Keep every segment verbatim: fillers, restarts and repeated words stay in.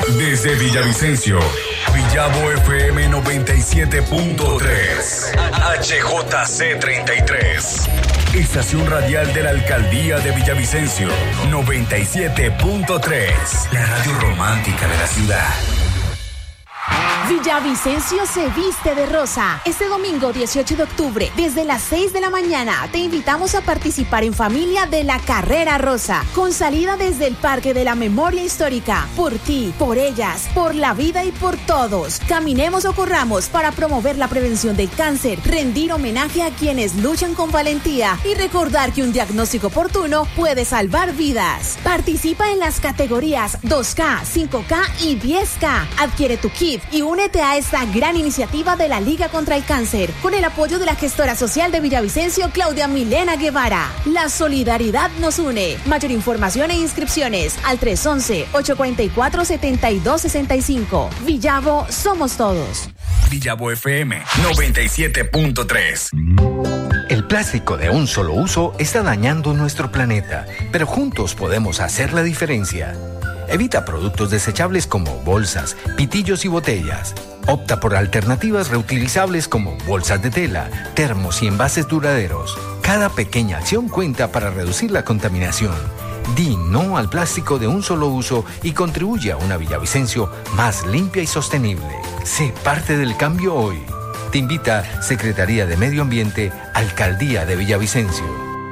Desde Villavicencio, Villavo F M noventa y siete punto tres, H J C treinta y tres. Estación radial de la Alcaldía de Villavicencio, noventa y siete punto tres. La radio romántica de la ciudad. Villavicencio se viste de rosa. Este domingo dieciocho de octubre, desde las seis de la mañana, te invitamos a participar en familia de la Carrera Rosa, con salida desde el Parque de la Memoria Histórica. Por ti, por ellas, por la vida y por todos. Caminemos o corramos para promover la prevención del cáncer, rendir homenaje a quienes luchan con valentía y recordar que un diagnóstico oportuno puede salvar vidas. Participa en las categorías dos K, cinco K y diez K. Adquiere tu kit y únete a esta gran iniciativa de la Liga contra el Cáncer, con el apoyo de la gestora social de Villavicencio, Claudia Milena Guevara. La solidaridad nos une. Mayor información e inscripciones al tres once, ocho cuatro cuatro, siete dos seis cinco. Villavo, somos todos. Villavo F M noventa y siete punto tres. El plástico de un solo uso está dañando nuestro planeta, pero juntos podemos hacer la diferencia. Evita productos desechables como bolsas, pitillos y botellas. Opta por alternativas reutilizables como bolsas de tela, termos y envases duraderos. Cada pequeña acción cuenta para reducir la contaminación. Di no al plástico de un solo uso y contribuye a una Villavicencio más limpia y sostenible. Sé parte del cambio hoy. Te invita Secretaría de Medio Ambiente, Alcaldía de Villavicencio.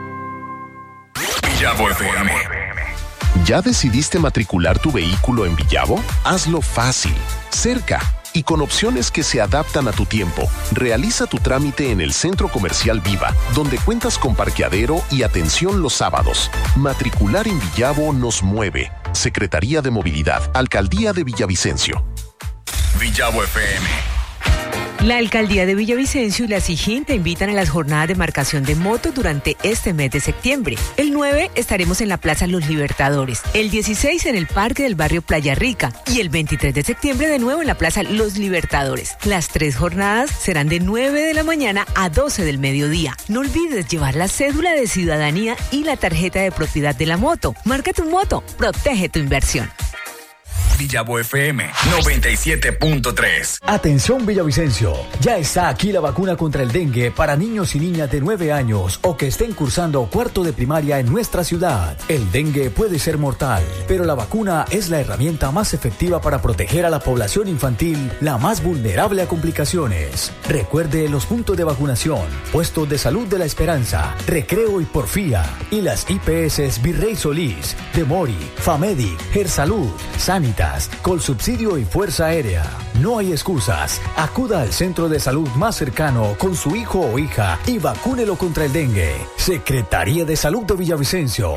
Villavo F M. ¿Ya decidiste matricular tu vehículo en Villavo? Hazlo fácil, cerca y con opciones que se adaptan a tu tiempo. Realiza tu trámite en el Centro Comercial Viva, donde cuentas con parqueadero y atención los sábados. Matricular en Villavo nos mueve. Secretaría de Movilidad, Alcaldía de Villavicencio. Villavo F M. La Alcaldía de Villavicencio y la SIGIN te invitan a las jornadas de marcación de motos durante este mes de septiembre. El nueve estaremos en la Plaza Los Libertadores, el dieciséis en el Parque del Barrio Playa Rica y el veintitrés de septiembre de nuevo en la Plaza Los Libertadores. Las tres jornadas serán de nueve de la mañana a doce del mediodía. No olvides llevar la cédula de ciudadanía y la tarjeta de propiedad de la moto. Marca tu moto, protege tu inversión. Villavo F M noventa y siete punto tres. Atención Villavicencio, ya está aquí la vacuna contra el dengue para niños y niñas de nueve años o que estén cursando cuarto de primaria en nuestra ciudad. El dengue puede ser mortal, pero la vacuna es la herramienta más efectiva para proteger a la población infantil, la más vulnerable a complicaciones. Recuerde los puntos de vacunación, puestos de salud de La Esperanza, Recreo y Porfía, y las I P S Virrey Solís, Demori, Famedic, Gersalud, Sanitas, Colsubsidio y Fuerza Aérea. No hay excusas. Acuda al centro de salud más cercano con su hijo o hija y vacúnelo contra el dengue. Secretaría de Salud de Villavicencio.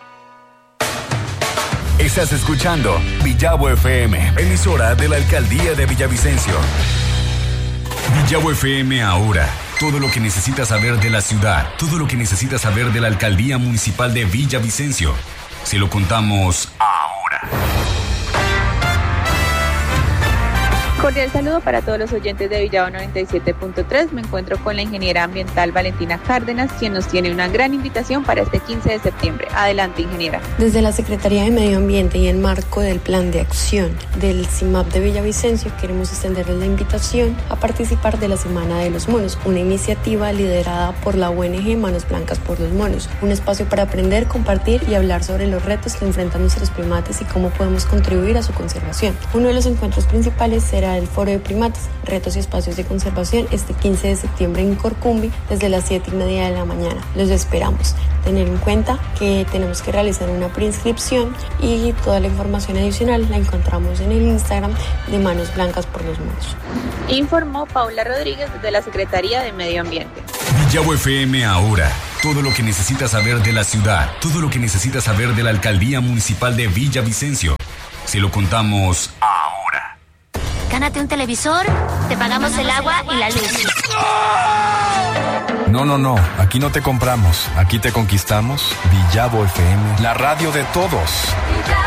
Estás escuchando Villavo F M, emisora de la Alcaldía de Villavicencio. Villavo F M ahora. Todo lo que necesitas saber de la ciudad, todo lo que necesitas saber de la Alcaldía Municipal de Villavicencio. Se lo contamos ahora. Cordial saludo para todos los oyentes de Villavo noventa y siete punto tres. Me encuentro con la ingeniera ambiental Valentina Cárdenas, quien nos tiene una gran invitación para este quince de septiembre. Adelante, ingeniera. Desde la Secretaría de Medio Ambiente y en marco del Plan de Acción del C I M A P de Villavicencio, queremos extenderles la invitación a participar de la Semana de los Monos, una iniciativa liderada por la O N G Manos Blancas por los Monos, un espacio para aprender, compartir y hablar sobre los retos que enfrentan nuestros primates y cómo podemos contribuir a su conservación. Uno de los encuentros principales será el Foro de Primates, Retos y Espacios de Conservación, este quince de septiembre en Corcumbi, desde las siete y media de la mañana. Los esperamos. Tener en cuenta que tenemos que realizar una preinscripción y toda la información adicional la encontramos en el Instagram de Manos Blancas por los Monos. Informó Paula Rodríguez desde la Secretaría de Medio Ambiente. Villavo F M ahora. Todo lo que necesitas saber de la ciudad, todo lo que necesitas saber de la Alcaldía Municipal de Villavicencio. Se lo contamos ahora. Gánate un televisor, te pagamos el agua y la luz. No, no, no, aquí no te compramos, aquí te conquistamos. Villavo F M, la radio de todos.